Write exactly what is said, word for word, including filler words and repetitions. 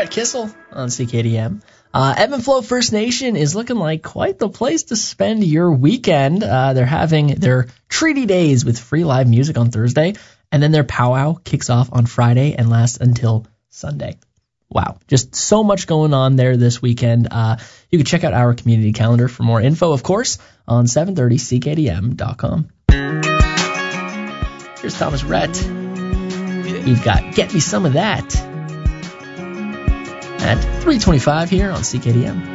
Brett Kissel on C K D M. Uh, Ebb and Flow First Nation is looking like quite the place to spend your weekend. Uh, they're having their Treaty Days with free live music on Thursday, and then their powwow kicks off on Friday and lasts until Sunday. Wow, just so much going on there this weekend. Uh, you can check out our community calendar for more info, of course, on seven thirty C K D M dot com. Here's Thomas Rhett. We've got Get Me Some of That at three twenty-five here on C K D M.